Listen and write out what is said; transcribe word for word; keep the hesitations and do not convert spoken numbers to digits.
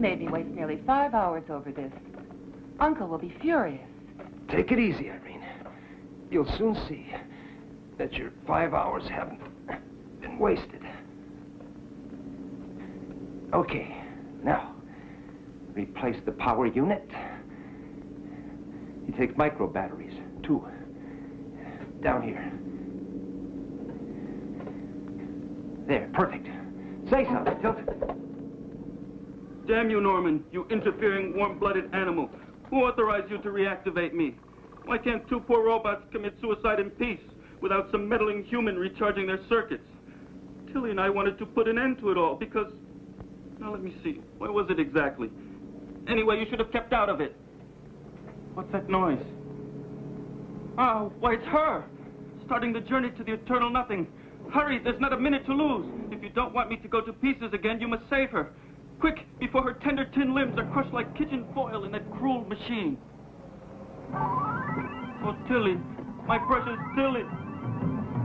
made me waste nearly five hours over this. Uncle will be furious. Take it easy, Irene. You'll soon see that your five hours haven't been wasted. Okay, now, replace the power unit. You take micro batteries, two. Down here. There, perfect. Say something, Tilton. Damn you, Norman, you interfering, warm-blooded animal. Who authorized you to reactivate me? Why can't two poor robots commit suicide in peace without some meddling human recharging their circuits? Tilly and I wanted to put an end to it all because... Now, let me see. Where was it exactly? Anyway, you should have kept out of it. What's that noise? Oh, why, it's her! Starting the journey to the eternal nothing. Hurry, there's not a minute to lose. If you don't want me to go to pieces again, you must save her. Quick, before her tender tin limbs are crushed like kitchen foil in that cruel machine. Oh, Tilly, my precious Tilly.